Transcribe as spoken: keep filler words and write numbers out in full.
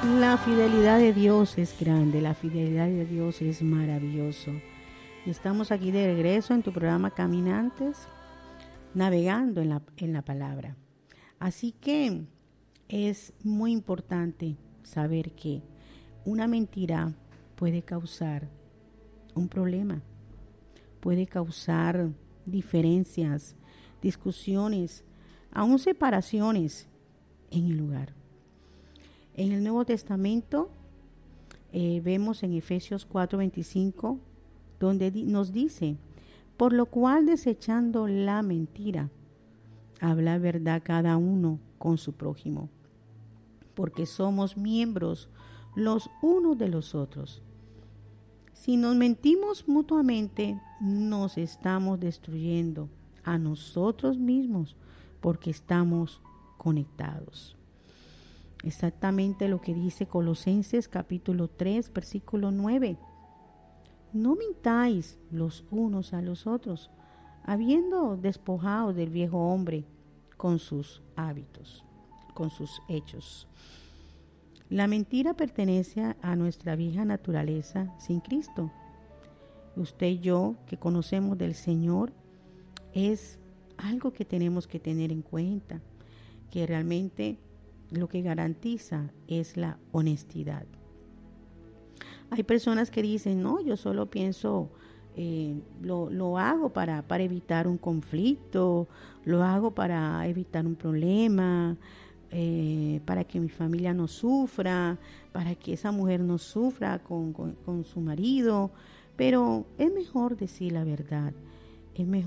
La fidelidad de Dios es grande, la fidelidad de Dios es maravilloso. Y estamos aquí de regreso en tu programa Caminantes, navegando en la, en la palabra. Así que es muy importante saber que una mentira puede causar un problema, puede causar diferencias, discusiones, aún separaciones en el hogar. En el Nuevo Testamento eh, vemos en Efesios cuatro veinticinco, donde di- nos dice, por lo cual desechando la mentira, habla verdad cada uno con su prójimo, porque somos miembros los unos de los otros. Si nos mentimos mutuamente, nos estamos destruyendo a nosotros mismos, porque estamos conectados. Exactamente lo que dice Colosenses capítulo tres, versículo nueve. No mintáis los unos a los otros, habiendo despojado del viejo hombre con sus hábitos, con sus hechos. La mentira pertenece a nuestra vieja naturaleza sin Cristo. Usted y yo, que conocemos del Señor, es algo que tenemos que tener en cuenta, que realmente lo que garantiza es la honestidad. Hay personas que dicen, no, yo solo pienso, eh, lo, lo hago para, para evitar un conflicto, lo hago para evitar un problema, eh, para que mi familia no sufra, para que esa mujer no sufra con, con, con su marido, pero es mejor decir la verdad, es mejor